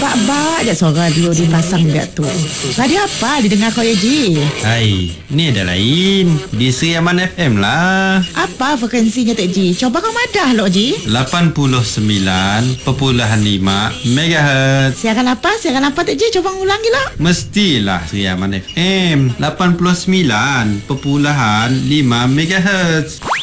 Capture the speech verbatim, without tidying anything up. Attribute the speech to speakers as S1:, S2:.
S1: bak-bak je suara radio dipasang dia tu. Radio apa didengar kau ya Ji?
S2: Hai, ni ada lain. Di Seri Aman F M lah.
S1: Apa frekuensinya Tok Ji? Coba kau madah lo Ji.
S2: lapan puluh sembilan perpuluhan lima megahertz.
S1: Siaran apa? Siaran apa Tok Ji? Coba ulangi lah.
S2: Mestilah Seri Aman F M lapan puluh sembilan perpuluhan lima megahertz.